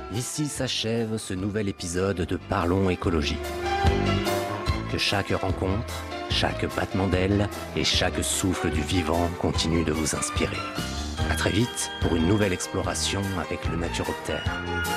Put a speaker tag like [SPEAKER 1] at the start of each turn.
[SPEAKER 1] Ici s'achève ce nouvel épisode de Parlons Écologie. Que chaque rencontre, chaque battement d'aile et chaque souffle du vivant continue de vous inspirer. À très vite pour une nouvelle exploration avec le Naturoptère.